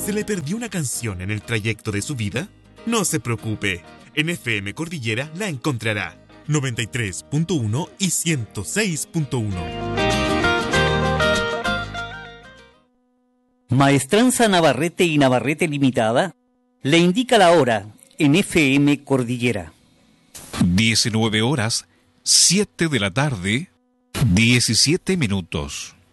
¿Se le perdió una canción en el trayecto de su vida? No se preocupe, en FM Cordillera la encontrará. 93.1 y 106.1. Maestranza Navarrete y Navarrete Limitada le indica la hora en FM Cordillera. 19 horas, 7 de la tarde, 17 minutos.